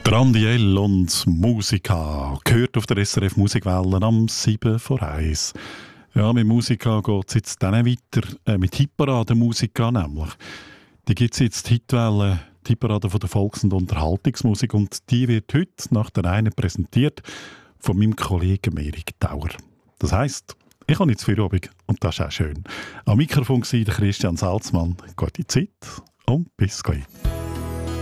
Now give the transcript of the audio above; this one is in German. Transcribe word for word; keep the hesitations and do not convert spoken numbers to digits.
Brandiel und Musica gehört auf der S R F Musikwelle am sieben vor eins. Ja, mit Musica geht es jetzt dann weiter, äh, mit Hitparade Musica nämlich. Die gibt es jetzt die Hitwelle, die Hitparade von der Volks- und Unterhaltungsmusik, und die wird heute nach der einen präsentiert von meinem Kollegen Erik Tauer. Das heisst, ich habe jetzt Feierabend und das ist auch schön. Am Mikrofon war der Christian Salzmann. Gute Zeit und bis gleich.